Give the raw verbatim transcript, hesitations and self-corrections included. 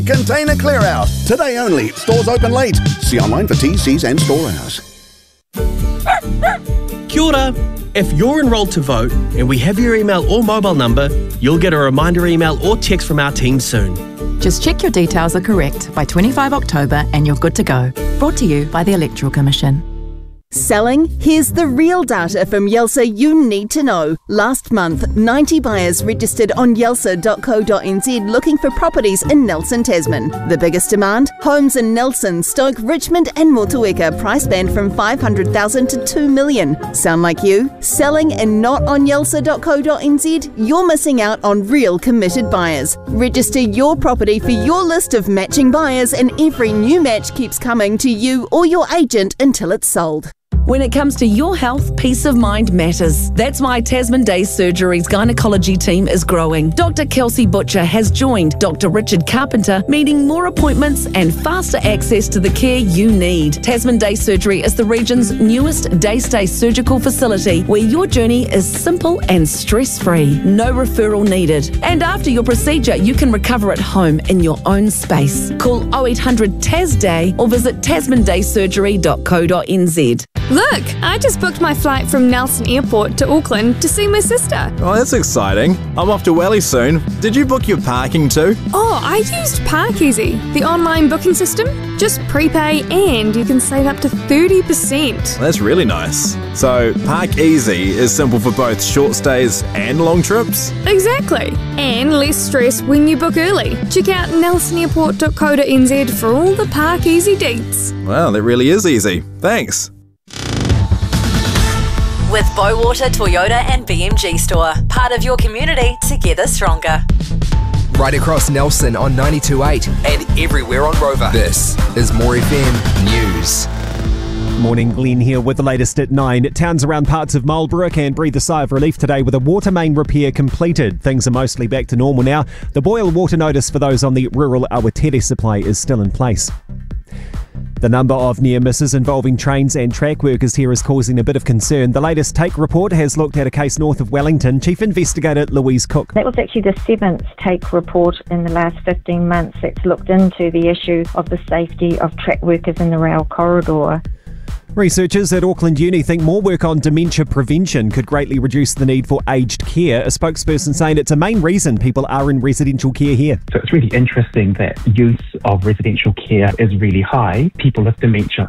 Container clear out. Today only. Stores open late. See online for T Cs and store hours. Kia ora. If you're enrolled to vote and we have your email or mobile number, you'll get a reminder email or text from our team soon. Just check your details are correct by twenty-fifth of October and you're good to go. Brought to you by the Electoral Commission. Selling? Here's the real data from Yelsa you need to know. Last month, ninety buyers registered on yelsa dot co dot n z looking for properties in Nelson, Tasman. The biggest demand? Homes in Nelson, Stoke, Richmond and Motueka, price band from five hundred thousand dollars to two million dollars. Sound like you? Selling and not on yelsa dot co dot n z? You're missing out on real committed buyers. Register your property for your list of matching buyers and every new match keeps coming to you or your agent until it's sold. When it comes to your health, peace of mind matters. That's why Tasman Day Surgery's gynecology team is growing. Doctor Kelsey Butcher has joined Doctor Richard Carpenter, meaning more appointments and faster access to the care you need. Tasman Day Surgery is the region's newest day-stay surgical facility where your journey is simple and stress-free. No referral needed. And after your procedure, you can recover at home in your own space. Call oh eight hundred T A S Day or visit tasman day surgery dot co dot n z. Look, I just booked my flight from Nelson Airport to Auckland to see my sister. Oh, that's exciting. I'm off to Welly soon. Did you book your parking too? Oh, I used Parkeasy, the online booking system. Just prepay and you can save up to thirty percent. That's really nice. So, Park Easy is simple for both short stays and long trips? Exactly. And less stress when you book early. Check out nelson airport dot co dot n z for all the Parkeasy deets. Wow, that really is easy. Thanks. With Bowater Toyota and B M G Store. Part of your community, together stronger. Right across Nelson on ninety-two point eight and everywhere on Rover. This is More F M News. Morning, Glenn here with the latest at nine. Towns around parts of Marlborough can breathe a sigh of relief today with a water main repair completed. Things are mostly back to normal now. The boil water notice for those on the rural Awatere supply is still in place. The number of near misses involving trains and track workers here is causing a bit of concern. The latest Take report has looked at a case north of Wellington. Chief Investigator Louise Cook. That was actually the seventh Take report in the last fifteen months that's looked into the issue of the safety of track workers in the rail corridor. Researchers at Auckland Uni think more work on dementia prevention could greatly reduce the need for aged care. A spokesperson saying it's a main reason people are in residential care here. So it's really interesting that use of residential care is really high. People with dementia